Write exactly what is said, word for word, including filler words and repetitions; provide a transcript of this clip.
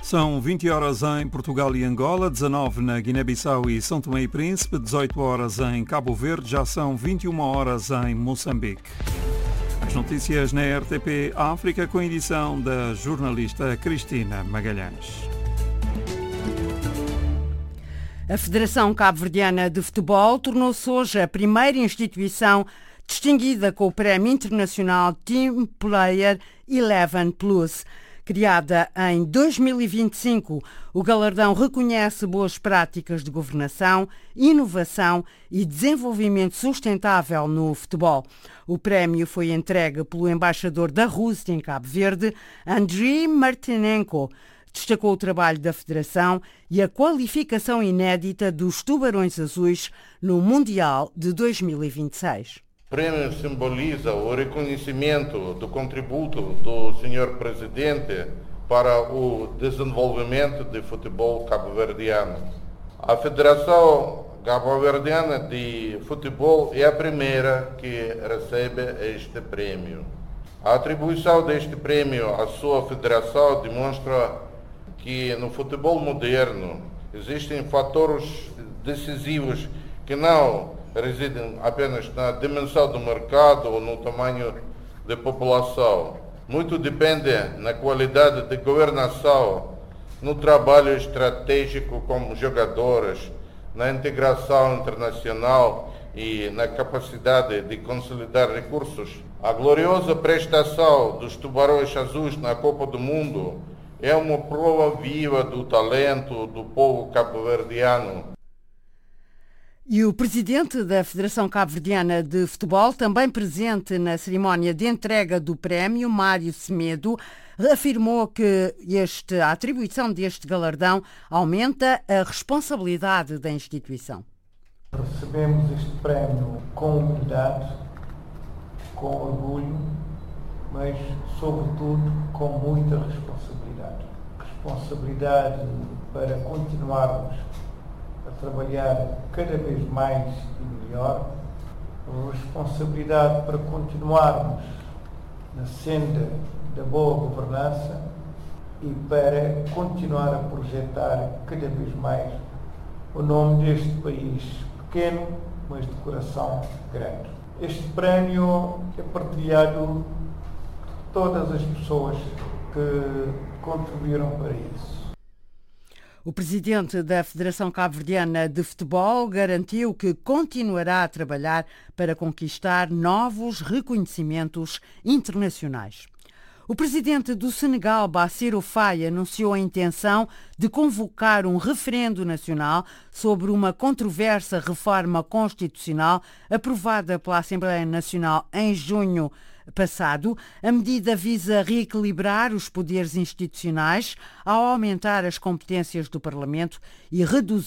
São vinte horas em Portugal e Angola, dezanove na Guiné-Bissau e São Tomé e Príncipe, dezoito horas em Cabo Verde, já são vinte e uma horas em Moçambique. As notícias na R T P África com a edição da jornalista Cristina Magalhães. A Federação Cabo-Verdiana de Futebol tornou-se hoje a primeira instituição distinguida com o Prémio Internacional Team Player onze Plus. Criada em dois mil e vinte e cinco, o galardão reconhece boas práticas de governação, inovação e desenvolvimento sustentável no futebol. O prémio foi entregue pelo embaixador da Rússia em Cabo Verde, Andriy Martinenko. Destacou o trabalho da Federação e a qualificação inédita dos Tubarões Azuis no Mundial de dois mil e vinte e seis. O prêmio simboliza o reconhecimento do contributo do senhor Presidente para o desenvolvimento do futebol cabo-verdiano. A Federação Cabo-Verdiana de Futebol é a primeira que recebe este prêmio. A atribuição deste prêmio à sua federação demonstra que no futebol moderno existem fatores decisivos que não residem apenas na dimensão do mercado ou no tamanho da população. Muito depende na qualidade de governação, no trabalho estratégico como jogadores, na integração internacional e na capacidade de consolidar recursos. A gloriosa prestação dos Tubarões Azuis na Copa do Mundo é uma prova viva do talento do povo cabo-verdiano. E o presidente da Federação Cabo-Verdiana de Futebol, também presente na cerimónia de entrega do prémio, Mário Semedo, afirmou que este, a atribuição deste galardão aumenta a responsabilidade da instituição. Recebemos este prémio com humildade, com orgulho, mas, sobretudo, com muita responsabilidade. Responsabilidade para continuarmos a trabalhar cada vez mais e melhor, responsabilidade para continuarmos na senda da boa governança e para continuar a projetar cada vez mais o nome deste país pequeno, mas de coração grande. Este prémio é partilhado por todas as pessoas que contribuíram para isso. O presidente da Federação Cabo-Verdiana de Futebol garantiu que continuará a trabalhar para conquistar novos reconhecimentos internacionais. O presidente do Senegal, Bassirou Faye, anunciou a intenção de convocar um referendo nacional sobre uma controversa reforma constitucional aprovada pela Assembleia Nacional em junho passado. A medida visa reequilibrar os poderes institucionais ao aumentar as competências do Parlamento e reduzir